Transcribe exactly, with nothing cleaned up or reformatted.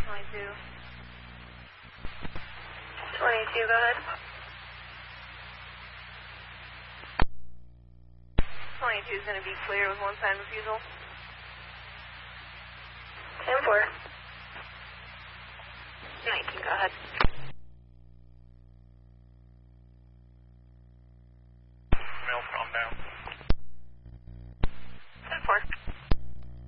twenty-two. twenty-two, go ahead. twenty-two is going to be clear with one sign refusal. ten four. nineteen, go ahead.